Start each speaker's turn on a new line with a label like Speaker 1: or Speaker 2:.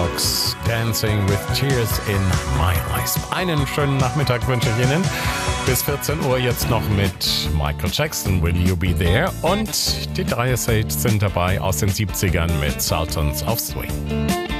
Speaker 1: Dogs, Dancing with Tears in My Eyes. Einen schönen Nachmittag wünsche ich Ihnen. Bis 14 Uhr jetzt noch mit Michael Jackson, Will You Be There? Und die Dire Straits sind dabei aus den 70ern mit Sultans of Swing.